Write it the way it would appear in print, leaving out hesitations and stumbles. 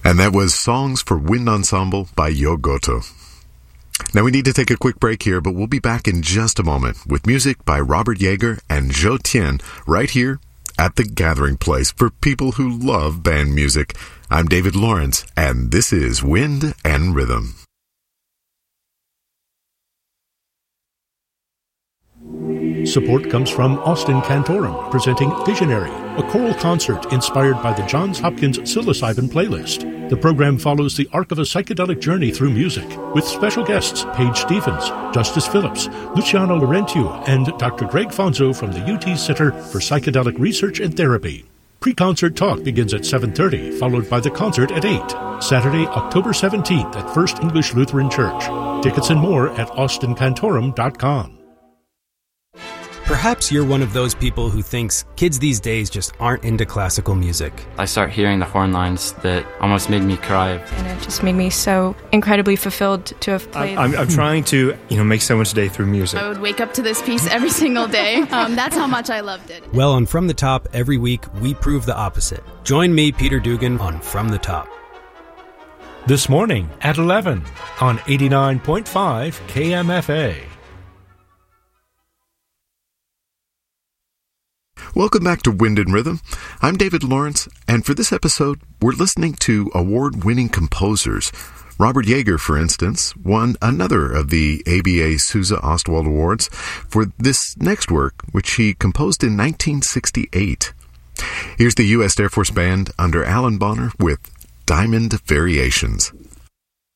And that was Songs for Wind Ensemble by Yo Goto. Now we need to take a quick break here, but we'll be back in just a moment with music by Robert Yeager and Zhou Tian right here at the Gathering Place for people who love band music. I'm David Lawrence, and this is Wind and Rhythm. Support comes from Austin Cantorum, presenting Visionary, a choral concert inspired by the Johns Hopkins psilocybin playlist. The program follows the arc of a psychedelic journey through music, with special guests Paige Stephens, Justice Phillips, Luciano Laurentio, and Dr. Greg Fonzo from the UT Center for Psychedelic Research and Therapy. Pre-concert talk begins at 7:30, followed by the concert at 8. Saturday, October 17th at First English Lutheran Church. Tickets and more at austincantorum.com. Perhaps you're one of those people who thinks kids these days just aren't into classical music. I start hearing the horn lines that almost made me cry. And it just made me so incredibly fulfilled to have played. I'm trying to, make someone's day through music. I would wake up to this piece every single day. That's how much I loved it. Well, on From the Top, every week, we prove the opposite. Join me, Peter Dugan, on From the Top. This morning at 11 on 89.5 KMFA. Welcome back to Wind and Rhythm. I'm David Lawrence, and for this episode, we're listening to award-winning composers. Robert Yeager, for instance, won another of the ABA Sousa Ostwald Awards for this next work, which he composed in 1968. Here's the U.S. Air Force Band under Alan Bonner with Diamond Variations.